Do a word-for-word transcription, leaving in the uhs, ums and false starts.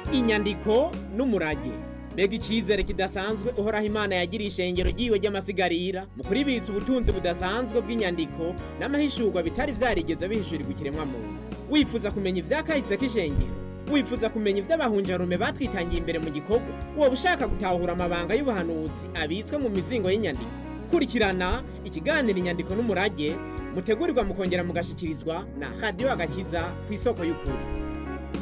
Inyandiko n'umurage. Mbega icizere kidasanzwe uhoraho Imana yagiriye ishengero ryiwe ry'amasigarira mu kuribitsa ubutunzi budasanzwe bw'inyandiko n'amahishurwa bitari vyarigeze bihishurirwa ikiremwa muntu. Wifuza kumenya ivyakahise k'ishengero? Wifuza kumenya ivy'abahunjarume batwitangiye imbere mu gikorwa? Woba ushaka gutahura amabanga y'ubuhanuzi abitswe mu mizingo y'inyandiko? Kurikirana ikiganiro Inyandiko n'umurage mutegurirwa mukongera mugashikirizwa na Radio Agakiza kw'isoko y'ukuri.